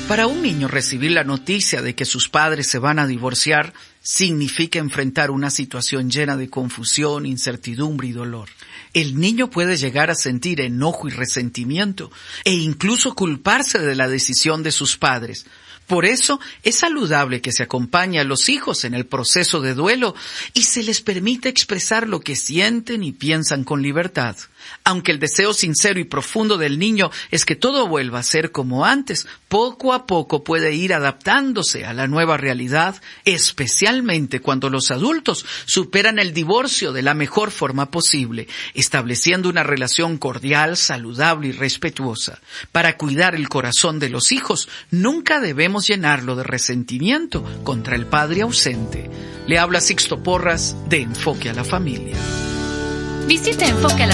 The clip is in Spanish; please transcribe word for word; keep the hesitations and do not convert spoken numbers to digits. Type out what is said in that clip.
Para un niño, recibir la noticia de que sus padres se van a divorciar significa enfrentar una situación llena de confusión, incertidumbre y dolor. El niño puede llegar a sentir enojo y resentimiento e incluso culparse de la decisión de sus padres. Por eso es saludable que se acompañe a los hijos en el proceso de duelo y se les permita expresar lo que sienten y piensan con libertad. Aunque el deseo sincero y profundo del niño es que todo vuelva a ser como antes, poco a poco puede ir adaptándose a la nueva realidad, especialmente cuando los adultos superan el divorcio de la mejor forma posible, estableciendo una relación cordial, saludable y respetuosa. Para cuidar el corazón de los hijos, nunca debemos llenarlo de resentimiento contra el padre ausente. Le habla Sixto Porras de Enfoque a la Familia. Visita Enfoque a la